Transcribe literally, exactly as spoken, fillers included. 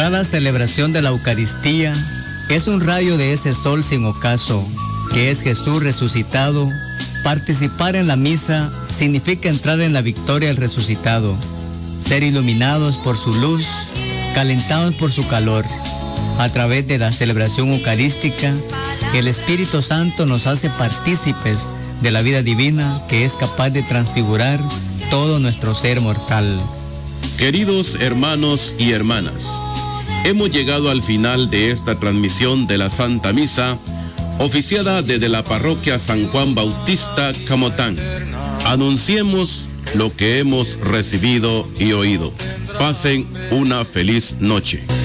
sagrada celebración de la Eucaristía es un rayo de ese sol sin ocaso, que es Jesús resucitado. Participar en la misa significa entrar en la victoria del resucitado, ser iluminados por su luz, calentados por su calor. A través de la celebración eucarística, el Espíritu Santo nos hace partícipes de la vida divina que es capaz de transfigurar todo nuestro ser mortal. Queridos hermanos y hermanas, hemos llegado al final de esta transmisión de la Santa Misa, oficiada desde la parroquia San Juan Bautista, Camotán. Anunciemos lo que hemos recibido y oído. Pasen una feliz noche.